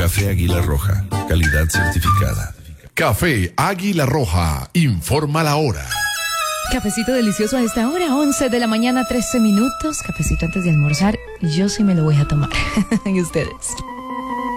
Café Águila Roja, calidad certificada. Café Águila Roja, informa la hora. Cafecito delicioso a esta hora, 11 de la mañana, 13 minutos. Cafecito antes de almorzar. Yo sí me lo voy a tomar. ¿Y ustedes?